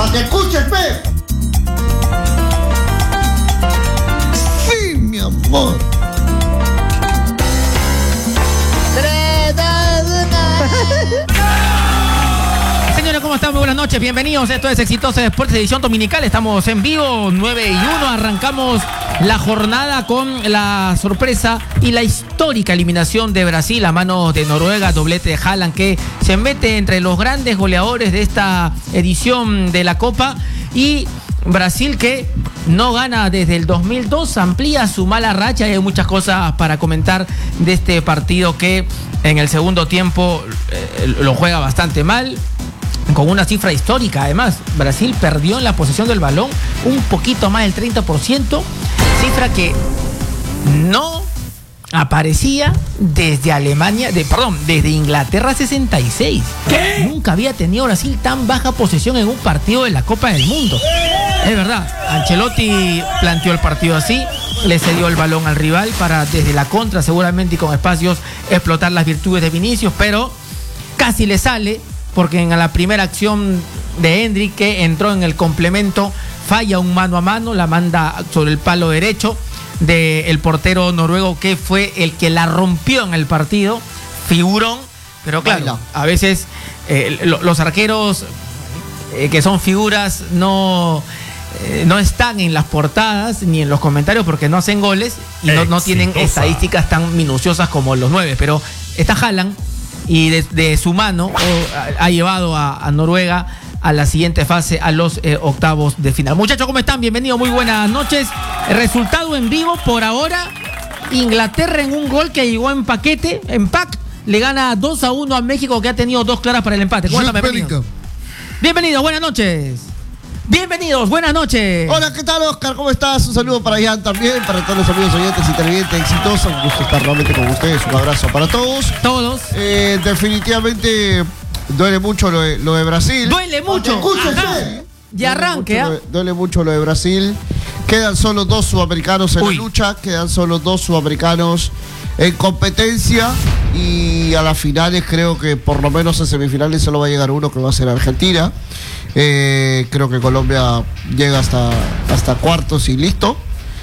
Para que escuches, fe. Sí, mi amor. Señores, ¿cómo están? Muy buenas noches, bienvenidos. Esto es Exitosa Deportes, edición dominical. Estamos en vivo, 9:01. Arrancamos la jornada con la sorpresa y la histórica eliminación de Brasil a manos de Noruega, doblete de Haaland, que se mete entre los grandes goleadores de esta edición de la Copa. Y Brasil, que no gana desde el 2002, amplía su mala racha. Y hay muchas cosas para comentar de este partido que en el segundo tiempo lo juega bastante mal, con una cifra histórica. Además, Brasil perdió en la posesión del balón un poquito más del 30%, cifra que no aparecía desde desde Inglaterra 66. ¿Qué? Nunca había tenido Brasil tan baja posesión en un partido de la Copa del Mundo. Es verdad, Ancelotti planteó el partido así, le cedió el balón al rival para desde la contra, seguramente, y con espacios, explotar las virtudes de Vinicius, pero casi le sale, porque en la primera acción de Endrick, que entró en el complemento, falla un mano a mano, la manda sobre el palo derecho del portero noruego, que fue el que la rompió en el partido. Figurón, pero claro, a veces los arqueros que son figuras no están en las portadas ni en los comentarios porque no hacen goles y no tienen estadísticas tan minuciosas como los 9, pero está Haaland, y de su mano ha llevado a Noruega a la siguiente fase, a los octavos de final. Muchachos, ¿cómo están? Bienvenidos, muy buenas noches. El resultado en vivo por ahora: Inglaterra, en un gol que llegó en pack, le gana 2-1 a México, que ha tenido dos claras para el empate. Bienvenidos, buenas noches. Bienvenidos, buenas noches. Hola, ¿qué tal, Oscar? ¿Cómo estás? Un saludo para Jan también, para todos los amigos oyentes y televidentes exitosos. Un gusto estar nuevamente con ustedes. Un abrazo para todos. Definitivamente duele mucho lo de Brasil. Duele mucho. De arranque, duele mucho lo de Brasil. Quedan solo 2 sudamericanos en la lucha. Quedan solo 2 sudamericanos en competencia. Y a las finales, creo que por lo menos en semifinales solo va a llegar uno, que va a ser Argentina. Creo que Colombia llega hasta cuartos y listo.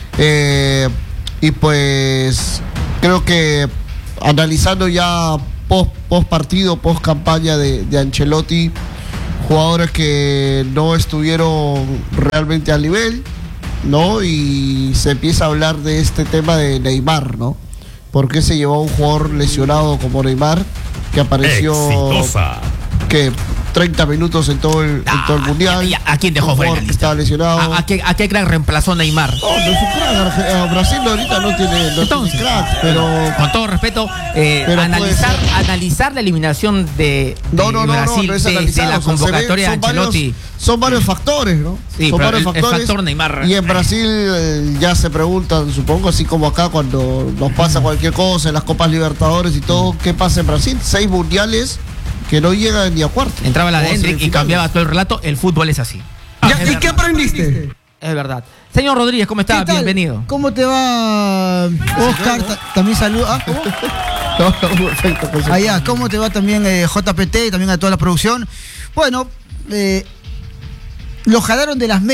Y pues creo que analizando ya post partido, post campaña de Ancelotti, jugadores que no estuvieron realmente al nivel, ¿no? Y se empieza a hablar de este tema de Neymar, ¿no? ¿Por qué se llevó a un jugador lesionado como Neymar, que apareció que 30 minutos en todo el mundial? ¿A quién dejó fuera? Que estaba lesionado. ¿A qué crack reemplazó Neymar? No es un crack. Brasil ahorita no tiene crack, pero con todo respeto, analizar la eliminación de Brasil desde la convocatoria de Ancelotti. Son varios factores, ¿no? Sí, son varios factores. El factor Neymar. Y en Brasil ya se preguntan, supongo, así como acá cuando nos pasa cualquier cosa en las Copas Libertadores y todo, ¿qué pasa en Brasil? 6 mundiales que no llegan ni a cuarto. Entraba la de Endrick y cambiaba todo el relato. El fútbol es así. ¿Y qué aprendiste? Es verdad. Señor Rodríguez, ¿cómo está? Bienvenido. ¿Cómo te va, Oscar? También saluda. ¿Cómo? Perfecto. Allá, ¿cómo te va también JPT y también a toda la producción? Bueno, lo jalaron de las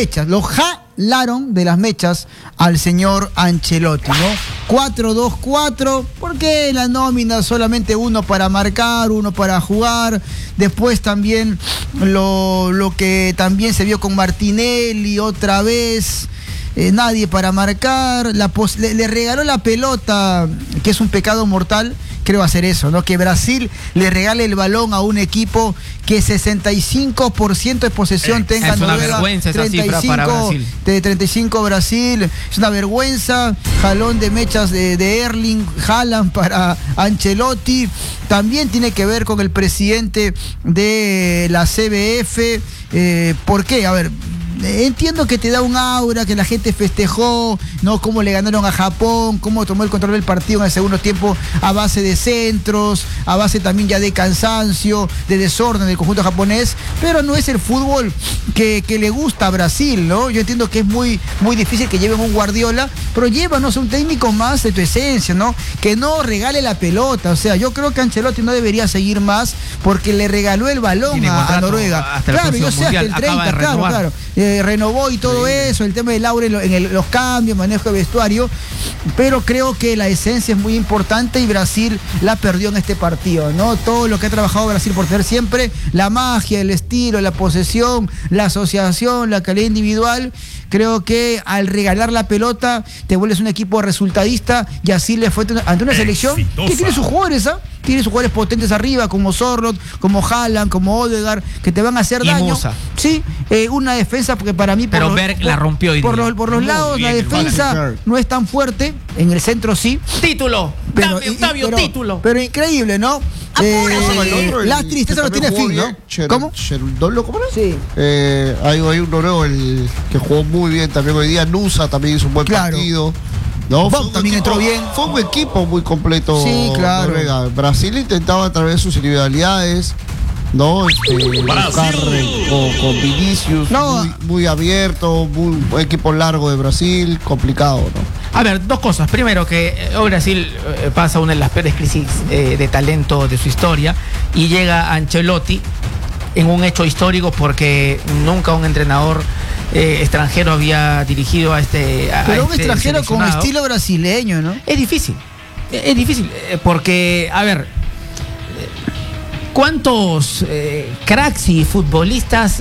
mechas al señor Ancelotti, ¿no? 4-2-4, porque la nómina solamente uno para marcar, uno para jugar. Después también lo que también se vio con Martinelli otra vez. Nadie para marcar, le regaló la pelota, que es un pecado mortal, creo hacer eso, ¿no? Que Brasil le regale el balón a un equipo que 65% de posesión tenga. Es una vergüenza esa cifra para Brasil. De 35 Brasil, es una vergüenza. Jalón de mechas de Erling Haaland para Ancelotti. También tiene que ver con el presidente de la CBF. ¿Por qué? A ver, entiendo que te da un aura, que la gente festejó, ¿no? Cómo le ganaron a Japón, cómo tomó el control del partido en el segundo tiempo a base de centros, a base también ya de cansancio, de desorden del conjunto japonés, pero no es el fútbol que le gusta a Brasil, ¿no? Yo entiendo que es muy difícil que lleven un Guardiola, pero llévanos un técnico más de tu esencia, ¿no? Que no regale la pelota. O sea, yo creo que Ancelotti no debería seguir más porque le regaló el balón a Noruega. Claro, yo sé, hasta el 30, claro. Renovó y todo eso, el tema de Laura en los cambios, manejo de vestuario, pero creo que la esencia es muy importante y Brasil la perdió en este partido, ¿no? Todo lo que ha trabajado Brasil por tener siempre la magia, el estilo, la posesión, la asociación, la calidad individual. Creo que al regalar la pelota te vuelves un equipo resultadista y así le fue ante una selección que tiene sus jugadores, ¿ah? Tiene sus jugadores potentes arriba, como Sorloth, como Haaland, como Odegaard, que te van a hacer daño. Musa. Sí, una defensa porque para mí... Pero Berg la rompió hoy por los lados la defensa no es tan fuerte, en el centro sí. Título, pero, Octavio, título. Pero increíble, ¿no? La tristeza no tiene fin, ¿no? ¿Cómo? ¿Cómo no? Sí. Hay un noruego que jugó muy bien también hoy día. Nusa también hizo un buen partido. No, Bob también entró bien. Fue un equipo muy completo. Sí, claro. Noruega. Brasil intentaba a través de sus individualidades, ¿no? Buscar con Vinicius, muy abierto, un equipo largo de Brasil, complicado, ¿no? A ver, dos cosas. Primero, que hoy Brasil pasa una de las peores crisis de talento de su historia y llega Ancelotti en un hecho histórico porque nunca un entrenador extranjero había dirigido a este un extranjero con estilo brasileño, ¿no? Es difícil, porque, a ver, ¿cuántos cracks y futbolistas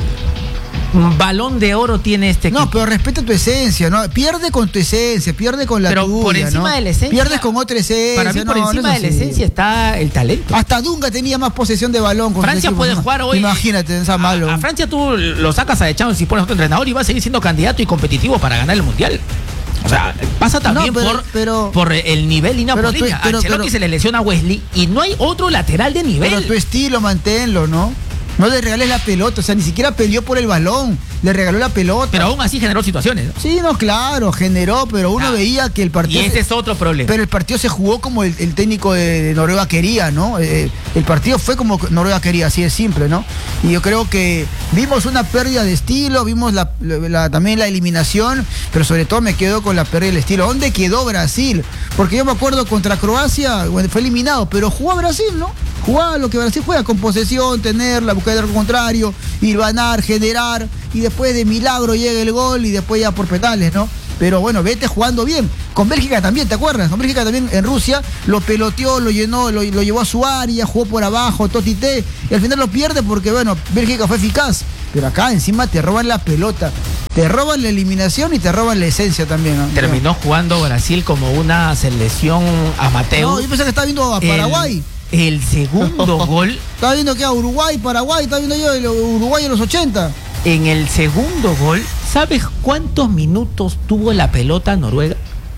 balón de oro tiene este equipo? No, pero respeta tu esencia, ¿no? Pierde con tu esencia, pierde con la tuya, pero por encima, ¿no?, de la esencia, pierdes con otra esencia. Para mí, por encima de la esencia está el talento. Hasta Dunga tenía más posesión de balón con Francia puede jugar hoy. Imagínate, esa malo. A Francia tú lo sacas a Deschamps y pones otro entrenador y va a seguir siendo candidato y competitivo para ganar el Mundial. O sea, pasa también por el nivel inamovible. A Ancelotti se le lesiona a Wesley y no hay otro lateral de nivel. Pero tu estilo, manténlo, ¿no? No le regales la pelota, o sea, ni siquiera peleó por el balón, le regaló la pelota. Pero aún así generó situaciones, ¿no? Sí, no, claro, generó, pero uno veía que el partido... Y ese es otro problema. Pero el partido se jugó como el técnico de Noruega quería, ¿no? El partido fue como Noruega quería, así de simple, ¿no? Y yo creo que vimos una pérdida de estilo, vimos también la eliminación, pero sobre todo me quedo con la pérdida del estilo. ¿Dónde quedó Brasil? Porque yo me acuerdo contra Croacia, bueno, fue eliminado, pero jugó a Brasil, ¿no? Jugaba lo que Brasil juega, con posesión, tenerla, buscar el contrario, hilvanar, generar, y después de milagro llega el gol y después ya por penales, ¿no? Pero bueno, vete jugando bien. Con Bélgica también, ¿te acuerdas? Con Bélgica también en Rusia lo peloteó, lo llenó, lo llevó a su área, jugó por abajo, totité, y al final lo pierde porque, bueno, Bélgica fue eficaz. Pero acá encima te roban la pelota, te roban la eliminación y te roban la esencia también, ¿no? Terminó jugando Brasil como una selección amateur. No, yo pensé que estaba viendo a Paraguay. El segundo gol. Estaba viendo que a Uruguay, Paraguay, estaba viendo yo Uruguay en los 80. En el segundo gol, ¿sabes cuántos minutos tuvo la pelota Noruega?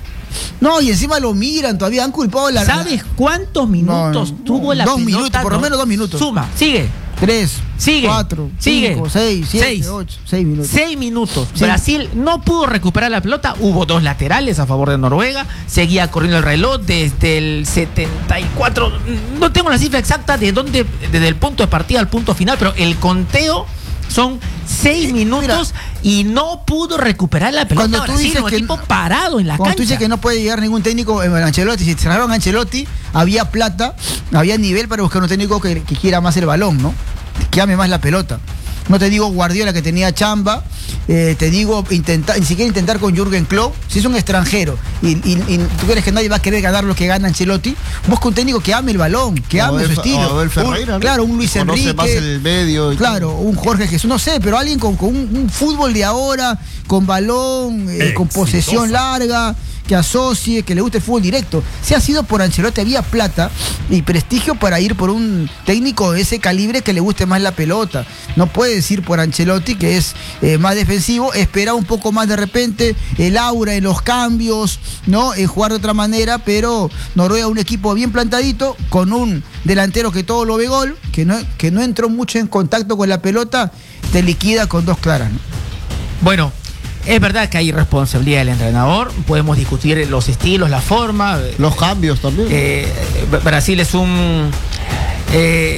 No, y encima lo miran, todavía han culpado la... ¿Sabes cuántos minutos tuvo la pelota? 2 minutos, por lo menos 2 minutos. Suma, sigue. 3, sigue, 4, sigue, 5, 6, 7, 8, 6 minutos. 6 minutos. Sí. Brasil no pudo recuperar la pelota. Hubo 2 laterales a favor de Noruega. Seguía corriendo el reloj desde el 74. No tengo la cifra exacta de dónde, desde el punto de partida al punto final, pero el conteo son 6 minutos y no pudo recuperar la pelota. Cuando tú dices un equipo parado en la cancha. Cuando tú dices que no puede llegar ningún técnico en Ancelotti, si cerraron a Ancelotti, había plata, había nivel para buscar un técnico que quiera más el balón, ¿no? Que ame más la pelota. No te digo Guardiola, que tenía chamba, te digo ni siquiera intentar con Jürgen Klopp. Si es un extranjero y tú crees que nadie va a querer ganar lo que gana Ancelotti, busca un técnico que ame el balón, que ame su estilo. Ferreira, ¿no? Claro, un Luis Enrique, más el medio claro, un Jorge Jesús, no sé, pero alguien con un fútbol de ahora, con balón, con posesión larga, que asocie, que le guste el fútbol directo. Si ha sido por Ancelotti, había plata y prestigio para ir por un técnico de ese calibre que le guste más la pelota. No puedes ir por Ancelotti, que es más defensivo, esperar un poco más de repente, el aura en los cambios, ¿no? Jugar de otra manera, pero Noruega, un equipo bien plantadito, con un delantero que todo lo ve gol, que no entró mucho en contacto con la pelota, te liquida con 2 claras, ¿no? Bueno, es verdad que hay responsabilidad del entrenador, podemos discutir los estilos, la forma. Los cambios también. Brasil es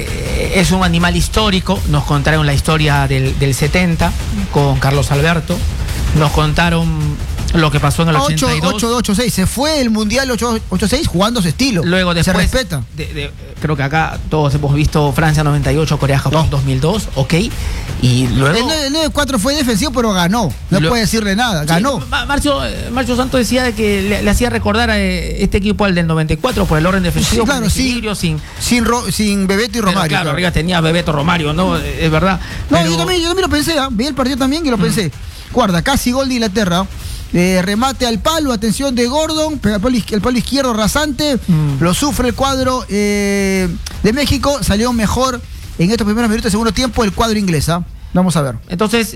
es un animal histórico. Nos contaron la historia del 70 con Carlos Alberto. Nos contaron lo que pasó en el 82. 8-8-6. Se fue el Mundial 8-8-6 jugando su estilo. Luego después, se respeta. Creo que acá todos hemos visto Francia 98, Corea-Japón 2002, ok. Y luego... El 9-4 fue defensivo, pero ganó. No puede decirle nada, ganó. Sí, Marcio Santos decía de que le hacía recordar a este equipo al del 94 por el orden defensivo, sí, claro, equilibrio, sin Bebeto y Romario. Claro, arriba tenía Bebeto, Romario, ¿no? Es verdad. No, pero... yo también lo pensé, vi el partido también y lo pensé. Guarda, casi gol de Inglaterra. Remate al palo, atención de Gordon, el palo izquierdo rasante, lo sufre el cuadro de México, salió mejor en estos primeros minutos del segundo tiempo el cuadro inglés. Vamos a ver. Entonces,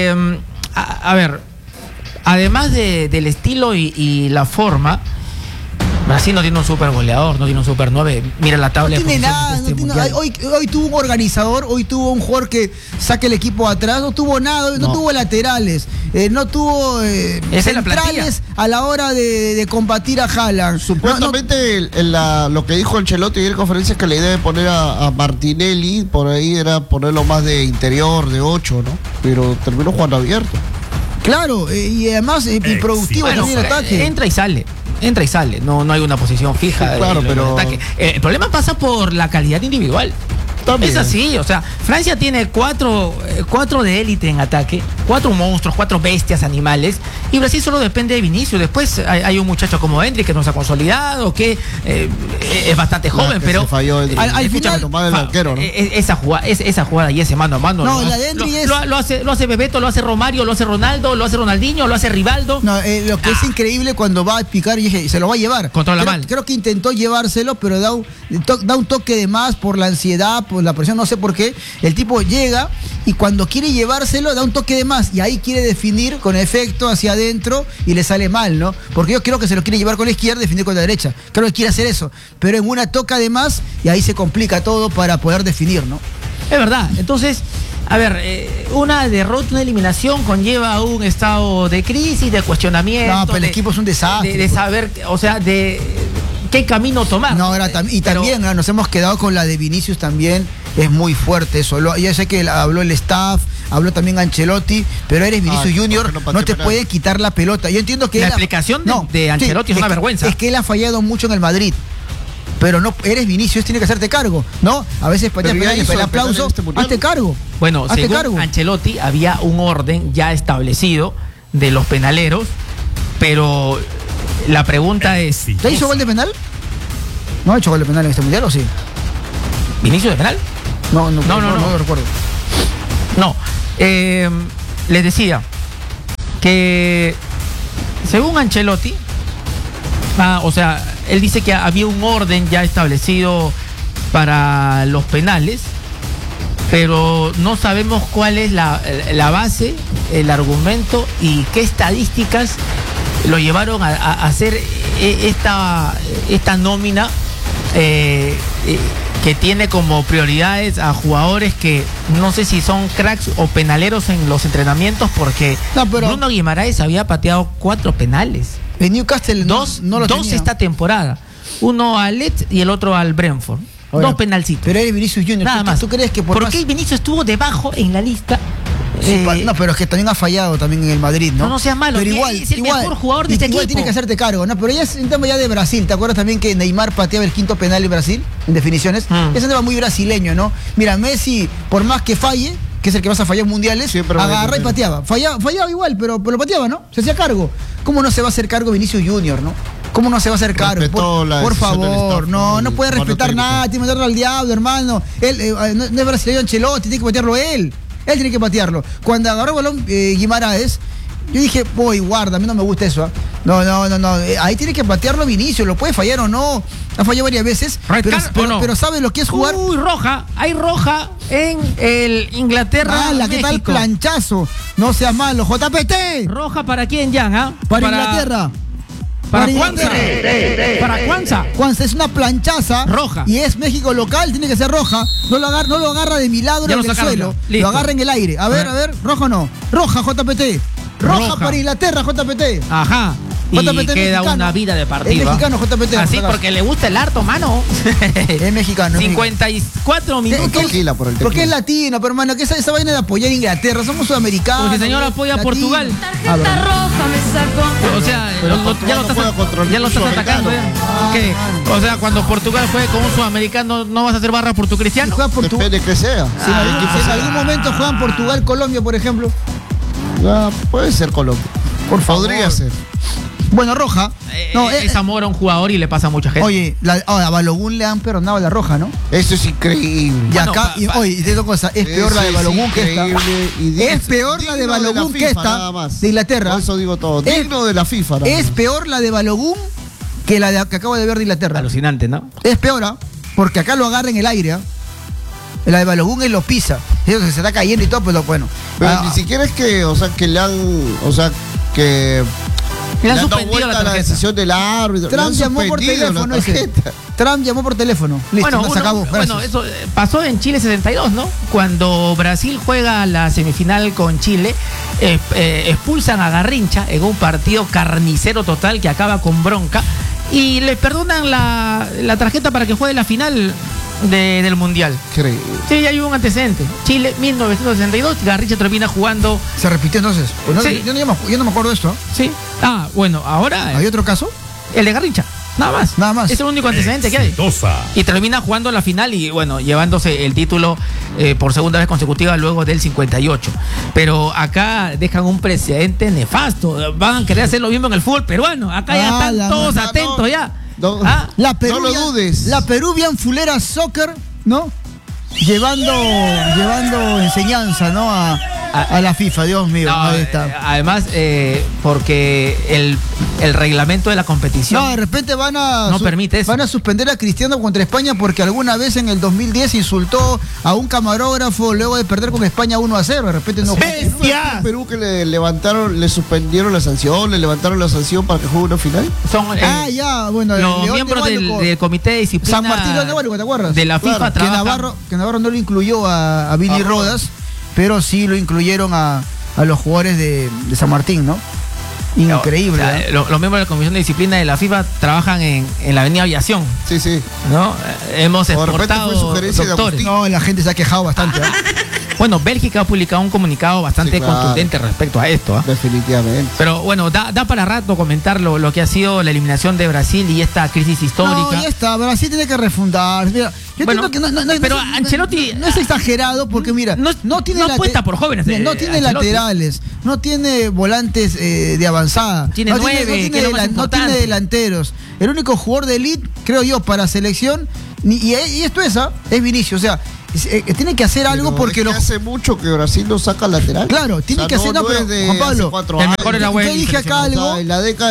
a ver, además del estilo y la forma, Brasil no tiene un super goleador, no tiene un super 9. Mira la tabla. No tiene nada. Hoy tuvo un organizador, hoy tuvo un jugador que saque el equipo atrás, no tuvo nada, no tuvo laterales, no tuvo centrales a la hora de combatir a Haaland. Supuestamente lo que dijo Ancelotti en la conferencia es que la idea de poner a Martinelli por ahí era ponerlo más de interior, de 8, ¿no? Pero terminó jugando abierto. Claro, y además improductivo también el ataque. Entra y sale, no hay una posición fija. Sí, claro, pero... El problema pasa por la calidad individual. También. Es así, o sea, Francia tiene cuatro de élite en ataque, 4 monstruos, 4 bestias animales, y Brasil solo depende de Vinicius. Después hay un muchacho como Endrick que no se ha consolidado, que es bastante joven, pero se falló al final del arquero, ¿no? esa jugada y ese mano a mano. No, la de Endrick lo hace Bebeto, lo hace Romario, lo hace Ronaldo, lo hace Ronaldinho, lo hace Rivaldo. No, lo que es increíble cuando va a picar y se lo va a llevar. Controla mal. Creo que intentó llevárselo, pero da un toque de más por la ansiedad, por la presión, no sé por qué. El tipo llega y cuando quiere llevárselo da un toque de más y ahí quiere definir con efecto hacia adentro y le sale mal, ¿no? Porque yo creo que se lo quiere llevar con la izquierda y definir con la derecha. Creo que quiere hacer eso, pero en una toca de más y ahí se complica todo para poder definir, ¿no? Es verdad. Entonces, a ver, una derrota, una eliminación conlleva un estado de crisis, de cuestionamiento. No, pero el equipo es un desastre. De saber, o sea, de qué camino tomar. No, también nos hemos quedado con la de Vinicius también. Es muy fuerte eso. Ya sé que habló el staff, habló también Ancelotti, pero eres Vinicius Junior, no te puede quitar la pelota. Yo entiendo que la explicación de Ancelotti es una vergüenza. Es que él ha fallado mucho en el Madrid. Pero no eres Vinicius, tiene que hacerte cargo, ¿no? A veces el aplauso, hazte cargo. Bueno, según Ancelotti había un orden ya establecido de los penaleros, pero la pregunta es... ¿Te hizo gol de penal? ¿No ha hecho gol de penal en este mundial o sí? ¿Vinicius de penal? No lo recuerdo. No, les decía que según Ancelotti, o sea, él dice que había un orden ya establecido para los penales, pero no sabemos cuál es la base, el argumento y qué estadísticas lo llevaron a hacer esta nómina que tiene como prioridades a jugadores que no sé si son cracks o penaleros en los entrenamientos, porque Bruno Guimaraes había pateado 4 penales. En Newcastle dos tenía. Esta temporada. Uno al Leeds y el otro al Brentford. Ahora, 2 penalcitos. Pero eres Vinicius Junior. Nada más. ¿Tú crees que ¿Por qué Vinicius estuvo debajo en la lista? No, pero es que también ha fallado también en el Madrid, ¿no? No seas malo, pero igual, es el mejor jugador de este equipo. Tiene que hacerte cargo, ¿no? Pero ya es un tema ya de Brasil. ¿Te acuerdas también que Neymar pateaba el 5º penal en Brasil? En definiciones. Es un tema muy brasileño, ¿no? Mira, Messi, por más que falle, que es el que más ha fallado en mundiales, agarra y pateaba. Fallaba igual, pero lo pateaba, ¿no? Se hacía cargo. ¿Cómo no se va a hacer cargo Vinicius Junior, no? ¿Cómo no se va a hacer cargo? Por favor, no puede respetar nada, tiene que mandarlo al diablo, hermano. Él no es brasileño Ancelotti, tiene que patearlo él. Él tiene que patearlo. Cuando agarró el balón Guimaraes, yo dije, guarda, a mí no me gusta eso. No. Ahí tiene que patearlo Vinicius, lo puede fallar o no. Ha fallado varias veces, pero sabe lo que es jugar. Roja. Hay roja en el Inglaterra. ¿Qué tal planchazo? No seas malo, JPT. ¿Roja para quién, Jan? Para Inglaterra. Para Cuanza. Para Cuanza. Cuanza es una planchaza. Roja. Y es México local, tiene que ser roja. No lo agarra de milagro en el suelo. Lo agarra en el aire. A ver, roja o no. Roja, JPT. Roja para Inglaterra, JPT. Ajá. y JPT queda mexicano. una vida de partido. Es mexicano, JPT. Así porque le gusta el harto, mano. Es mexicano. 54 minutos. Tequila por el tequila. Porque es latino, pero hermano, que esa vaina de apoyar a Inglaterra, somos sudamericanos. Porque el señor apoya a latino. Portugal. Tarjeta roja me sacó. O sea, Pero ya Portugal no juega contra el ya lo estás sudamericano. atacando. ¿Ya? ¿Qué? O sea, cuando Portugal juegue con un sudamericano, ¿no vas a hacer barra por tu Si cristiano? juega Portugal. Depende que sea. Si en algún momento juegan Portugal-Colombia, por ejemplo. Ah, puede ser Colombia. Por favor. Podría ser. Bueno, roja. No, Es amor a un jugador y le pasa a mucha gente. Oye, a Balogun le han perdonado la roja, ¿no? Eso es increíble. Y Bueno, acá, oye, y te digo cosa, es peor la de Eso es Balogun que esta. increíble y Es peor la de digno Balogun la que FIFA, esta nada más. de Inglaterra. Por eso digo todo. Es- Digno de la FIFA. nada Es más. peor la de Balogun que la de, que acabo de ver de Inglaterra. Alucinante, ¿no? Es peor, ¿ah? Porque acá lo agarra en el aire, ¿ah? La de Balogun él lo pisa. Eso que se está cayendo y todo, pues bueno. Pero ni siquiera es que, o sea, que le han, o sea, que Le han dado suspendido vuelta la la tarjeta. decisión del árbitro. Le Trump han llamó por suspendido la teléfono ese. tarjeta. Trump llamó por teléfono. Listo, Bueno, se acabó. bueno, Gracias. eso pasó en Chile 62, ¿no? Cuando Brasil juega la semifinal con Chile, expulsan a Garrincha en un partido carnicero total que acaba con bronca y le perdonan la tarjeta para que juegue la final del Mundial. Increíble. Sí, ya hay un antecedente. Chile, 1962, Garrincha termina jugando. Se repitió entonces. Pues no, Sí. yo no me acuerdo de esto. ¿Ah? Sí. Ah, bueno, ahora ¿Hay otro caso? el de Garrincha. Nada más. Nada más. Es el único antecedente que hay. Y termina jugando la final y, bueno, llevándose el título por segunda vez consecutiva luego del 58. Pero acá dejan un precedente nefasto. Van a querer hacer lo mismo en el fútbol peruano. Acá ya están la todos verdad, atentos no. ya. No. Ah, La No Peruvian, lo dudes. La Peruvian Fulera Soccer, ¿no? Llevando enseñanza, ¿no? A la FIFA, Dios mío. no, ahí está. además, porque el reglamento de la competición. No, de repente No permite eso. van a suspender a Cristiano contra España porque alguna vez en el 2010 insultó a un camarógrafo luego de perder con España 1-0. De repente no ¿En Perú que le suspendieron la sanción, le levantaron la sanción para que juegue una final? Son ya, bueno. el los León de miembros Huánuco, del comité de disciplina. San Martín de Huánuco, ¿te acuerdas? De la FIFA Claro, que trabajan. Navarro no lo incluyó a Billy Rodas, pero sí lo incluyeron a los jugadores de San Martín, ¿no? Increíble. O sea, ¿eh? los miembros de la Comisión de Disciplina de la FIFA trabajan en la Avenida Aviación, Sí, sí. ¿no? Hemos O de repente exportado fue sugerencia de doctores. Agustín. No, la gente se ha quejado bastante. ¿eh? Bueno, Bélgica ha publicado un comunicado bastante Sí, claro. contundente respecto a esto. ¿ah? Definitivamente. Pero bueno, da para rato comentar lo que ha sido la eliminación de Brasil y esta crisis histórica. No, ya está, Brasil tiene que refundar. Mira, yo Bueno, entiendo que pero Ancelotti no es exagerado porque mira, no tiene no apuesta por jóvenes, mira, no tiene Ancelotti. laterales, no tiene volantes de avanzada, Tiene no 9, que es lo más no tiene importante. delanteros. El único jugador de elite, creo yo, para selección y esto es Vinicius, o sea, tiene que hacer algo Pero porque es que los hace mucho que Brasil no saca lateral. Claro, tiene que hacer, no, pero, es de Juan Pablo, hace 4 el años. mejor era yo Güell, dije acá O sea, algo. en la década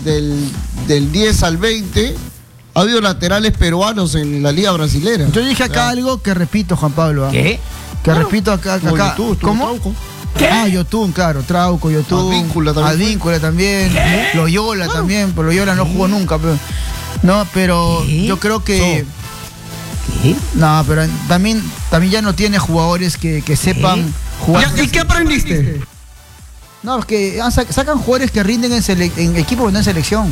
del 10 al 20 ha habido laterales peruanos en la liga brasilera. Yo dije acá algo que repito, Juan Pablo. ¿ah? ¿Qué? Que repito acá. Como acá. YouTube, ¿Cómo? Trauco. Ah, Yotun, claro, Trauco, Yotun. Advíncula también fue. Advíncula también. Loyola también, pero Loyola no jugó nunca. Pero ¿Qué? yo creo que. ¿Qué? No, pero también ya no tiene jugadores que sepan jugar. ¿Y qué aprendiste? No, es que sacan jugadores que rinden en equipos, no en selección.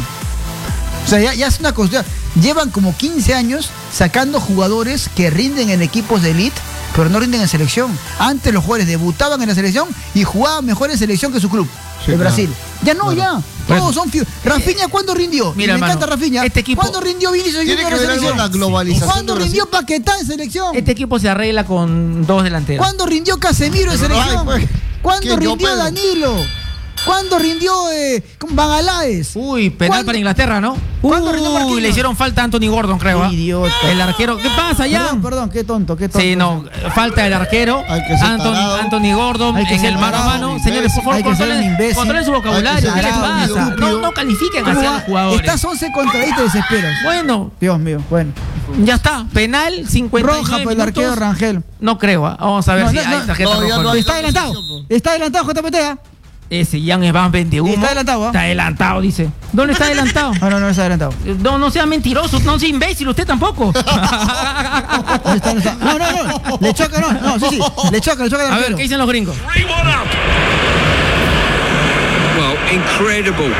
O sea, ya es una cosa. Llevan como 15 años sacando jugadores que rinden en equipos de elite, pero no rinden en selección. Antes los jugadores debutaban en la selección y jugaban mejor en selección que su club, Sí, de claro. Brasil. Ya no, ya. Todos son Rafinha, ¿cuándo rindió? Mira, Me hermano, encanta Rafinha. este equipo- ¿Cuándo rindió Vinicius Tiene Junior que en ver algo selección? con la globalización ¿Cuándo de Brasil. rindió Paquetá en selección? Este equipo se arregla con 2 delanteros. ¿Cuándo rindió Casemiro en Pero no hay, selección? pues. ¿Cuándo ¿Quién, Joao rindió Pedro? Danilo? ¿Cuándo rindió Van Alaes? Uy, penal ¿Cuándo? para Inglaterra, ¿no? ¿Cuándo rindió Marquinhos? Le hicieron falta a Anthony Gordon, creo. ¿ah? Idiota. El arquero. ¿Qué pasa ya? Perdón, qué tonto. Sí, no, falta el arquero. Hay que ser tarado. Anthony Gordon Hay que en ser el mano a tarado, mano. imbécil. Señores, por favor, Hay que ser un imbécil. controlen su vocabulario. Hay que ¿Qué ser les tarado, pasa? estúpido. No califiquen ¿Cómo así a va? los jugadores. Estás 11 contra 10 y te desesperas. Bueno, Dios mío, bueno. ya está. Penal, 59 Roja por el minutos. arquero Rangel. No creo, ¿ah? Vamos a ver No, si no, hay no. tarjeta No, ya roja. no hay. Está adelantado. Está adelantado, JPT. ¿ah? Ese Jan Evans 21. Está adelantado, ¿ah? Está adelantado, dice. ¿Dónde está adelantado? No está adelantado. No sea mentiroso, no sea imbécil, usted tampoco. No, está adelantado. No. Le choca, no. Sí. Le choca al A ver, arquero. ¿qué dicen los gringos? Well, incredible.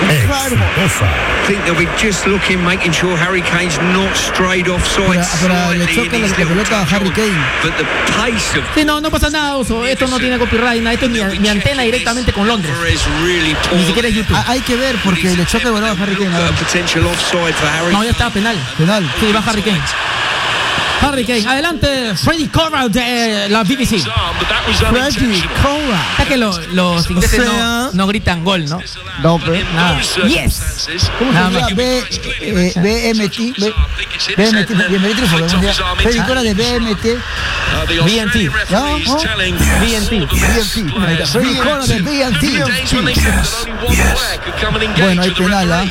I think they'll be just looking, making sure Harry Kane's not strayed offside Pero le slightly choca in la his little pelota a touch Harry on. Kane. But the pace of Sí, no pasa nada, Oso. Esto no tiene copyright, nada. Esto es mi antena directamente con Londres. Ni siquiera es YouTube. Hay que ver porque le choca el balón a Harry Kane. A ver. Potential offside for Harry. No, ya está, penal. Penal. Sí, va Harry Kane. Harry Kane, adelante, Freddy Corral de la BBC. Freddy Cora. Ya que los ingleses O sea- no gritan gol, ¿no? No, pero Nada. Yes. ¿Cómo Nada se más. llama? BMT. Bienvenido. Freddy Cora de BMT. BNT. Freddy Cora de BMT. Bueno, hay penal, ¿ah?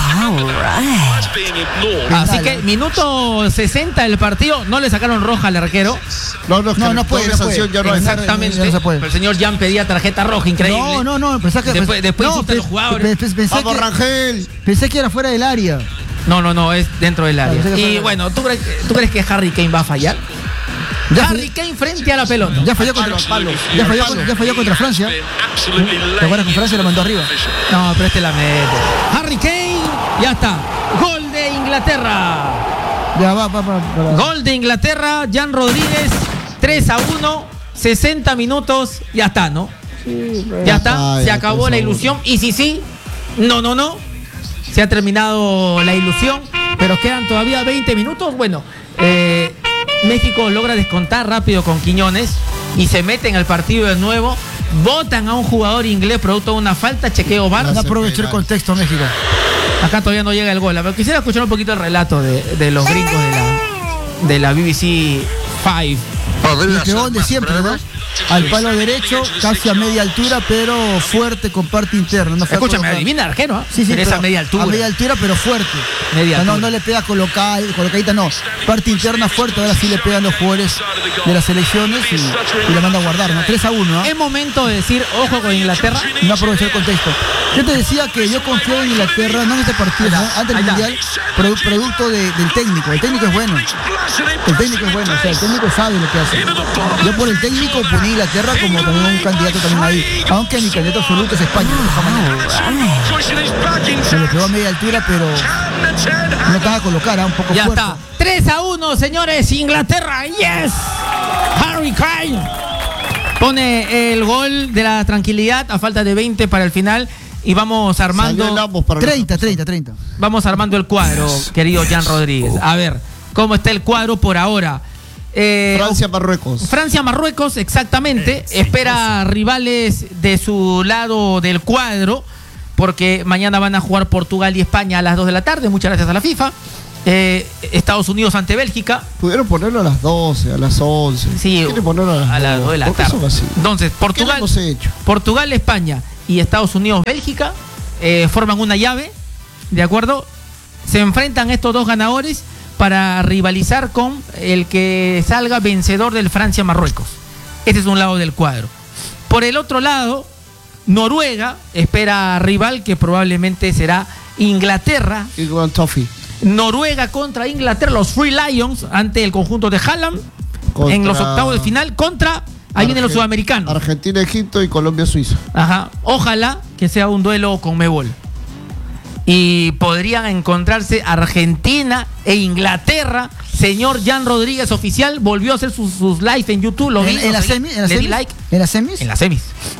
Así que minuto 60 del partido, no le sacaron roja al arquero. no puede, no sanción puede. ya no hay. Exactamente. Ya no se puede. Pero el señor Jan pedía tarjeta roja, increíble. No, pensé que Después insulta a los jugadores. Vamos, Rangel. Pensé que era fuera del área. No, es dentro del área. Pensé que Y fuera- bueno, ¿tú crees que Harry Kane va a fallar? Harry Kane frente a la pelota. Ya falló contra ya falló contra Francia. ¿Te acuerdas con Francia? Lo mandó arriba. No, pero este la mete. Harry Kane, ya está. Gol de Inglaterra. Ya va. Gol de Inglaterra, Jan Rodríguez, 3-1, 60 minutos, ya está, ¿no? Ya está, se acabó la ilusión. Y sí, no. Se ha terminado la ilusión, pero quedan todavía 20 minutos. Bueno, México logra descontar rápido con Quiñones y se mete en el partido de nuevo. Votan a un jugador inglés producto de una falta, chequeo VAR. No aprovechó el contexto México. Acá todavía no llega el gol. Pero quisiera escuchar un poquito el relato de los gringos de la BBC 5. Y pegó de siempre, ¿no? Al palo derecho, casi a media altura, pero fuerte con parte interna. No fue Escúchame, colocado. adivina el arquero, ¿eh? Sí, Pero es pero a media altura. A media altura, pero fuerte. Media No, altura. no le pega colocadita, no. Parte interna fuerte, ahora sí le pegan los jugadores de las selecciones y le manda a guardar, ¿no? 3-1, ¿no? Es momento de decir, ojo con Inglaterra. No aprovechó el contexto. Yo te decía que yo confío en Inglaterra, no en este partido, ¿no? Antes del Mundial, producto del técnico. El técnico es bueno. El técnico es bueno, o sea, el técnico sabe lo que hace. Yo por el técnico ponía Inglaterra como también un candidato también ahí. Aunque mi candidato absoluto es España. Se le pegó a media altura, pero no estaba a colocar, un poco Ya fuerte. está. 3-1, señores. Inglaterra. Yes. Harry Kane pone el gol de la tranquilidad a falta de 20 para el final. Y vamos Salió el armando. ambos para 30. Vamos armando el cuadro, querido Jan Rodríguez. A ver, ¿cómo está el cuadro por ahora? Francia-Marruecos. Francia-Marruecos, exactamente. Espera rivales de su lado del cuadro, porque mañana van a jugar Portugal y España a las 2 de la tarde. Muchas gracias a la FIFA. Estados Unidos ante Bélgica. Pudieron ponerlo a las 12, a las 11. Sí, Quieren ponerlo a las 2 de la ¿Por qué tarde. son así? Entonces, ¿Qué le Portugal, hemos hecho? Portugal, España y Estados Unidos, Bélgica forman una llave, ¿de acuerdo? Se enfrentan estos dos ganadores para rivalizar con el que salga vencedor del Francia-Marruecos. Este es un lado del cuadro. Por el otro lado, Noruega espera rival que probablemente será Inglaterra. England Toffee. Noruega contra Inglaterra, los Free Lions ante el conjunto de Haaland Contra en los octavos de final contra, ahí vienen los sudamericanos. Argentina, Egipto y Colombia-Suiza. Ajá. Ojalá que sea un duelo con Mebol. Y podrían encontrarse Argentina e Inglaterra. Señor Jan Rodríguez oficial volvió a hacer sus live en YouTube. Lo vi, ¿En lo las seguí, semis? le di like. ¿En las semis? En las semis.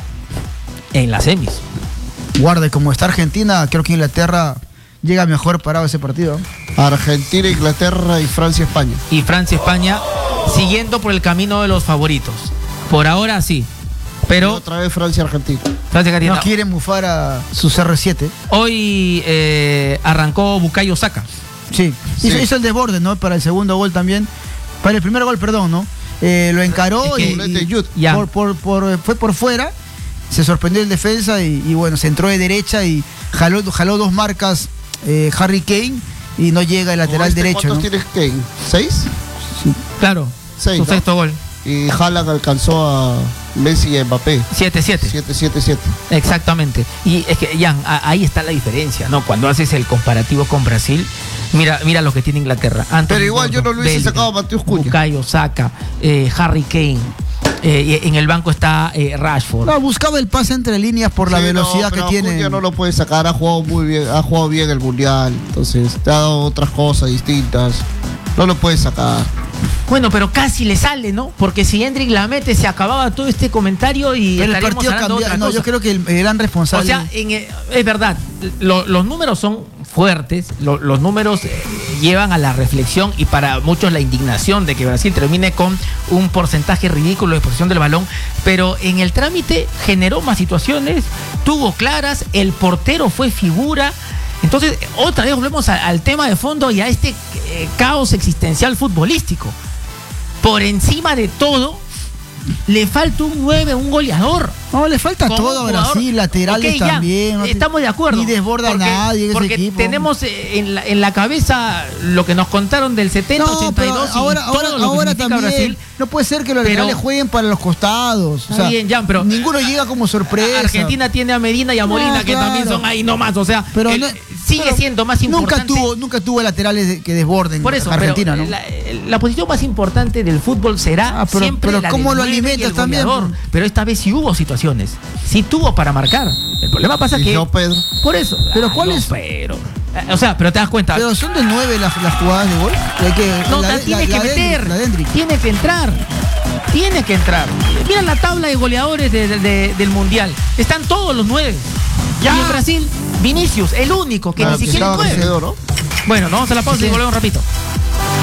En las semis. Guarde, como está Argentina, creo que Inglaterra llega mejor parado a ese partido. Argentina, Inglaterra y Francia-España. Y Francia-España siguiendo por el camino de los favoritos. Por ahora sí. Y Pero otra vez Francia-Argentina. Francia-Argentina. No quieren mufar a su CR7. Hoy arrancó Bukayo Saka. Sí. Sí. Hizo el desborde, ¿no? Para el segundo gol también. Para el primer gol, perdón, ¿no? Lo encaró Es que- Ya. fue por fuera. Se sorprendió el defensa y bueno, se entró de derecha y jaló dos marcas Harry Kane y no llega el lateral derecho, ¿no? ¿Cuántos tienes Kane? ¿6? Claro. 6, Su ¿no? sexto gol. Y Haaland alcanzó a Messi y a Mbappé. 7-7. 7-7-7. Exactamente. Y es que, Jan, ahí está la diferencia, ¿no? Cuando haces el comparativo con Brasil, mira lo que tiene Inglaterra. Anthony Pero igual yo Gordon, no lo hubiese Bellingham, sacado a Mateus Cunha. Bukayo Saka, Harry Kane, En el banco está Rashford. No, buscaba el pase entre líneas por la velocidad que tiene. Ya no lo puede sacar, ha jugado muy bien, ha jugado bien el Mundial. Entonces, te ha dado otras cosas distintas. No lo puede sacar. Bueno, pero casi le sale, ¿no? Porque si Hendrik la mete, se acababa todo este comentario y el estaríamos partido hablando de cambia. otra No, cosa. yo creo que el gran responsable. O sea, es verdad, los números son fuertes, los números llevan a la reflexión y para muchos la indignación de que Brasil termine con un porcentaje ridículo de posesión del balón, pero en el trámite generó más situaciones, tuvo claras, el portero fue figura. Entonces, otra vez volvemos al tema de fondo y a este caos existencial futbolístico. Por encima de todo, le falta un 9, un goleador. No, le falta Como todo a Brasil, laterales ya, también. No estamos de acuerdo. Ni desborda a nadie en ese porque equipo. tenemos en la cabeza lo que nos contaron del 70, No, 82 pero ahora, y todo lo que ahora significa también. Brasil. No puede ser que los Pero- laterales jueguen para los costados. O Está sea, bien, Jan, pero ninguno llega como sorpresa. Argentina tiene a Medina y a Molina, que claro. también son ahí nomás. O sea, Pero sigue pero siendo más importante. Nunca tuvo laterales que desborden. Por eso, Argentina, pero ¿no? la posición más importante del fútbol será pero siempre la ¿cómo del lo 9 y alimentas el también? goleador. Pero esta vez sí hubo situaciones. Sí tuvo para marcar. El problema pasa Y que... no, Pedro. Por eso. Pero ¿cuál no, es? Pero... O sea, pero te das cuenta. Pero son de 9 las jugadas de gol. Hay que, No, la- tiene la- que la de meter. Hendrik, la de Hendrik. Tiene que entrar. Tiene que entrar. Mira la tabla de goleadores del Mundial. Están todos los 9. Y en Brasil, Vinicius, el único que ni siquiera Estaba es 9. vencedor, ¿no? Bueno, nos vamos a la pausa y volvemos rapidito.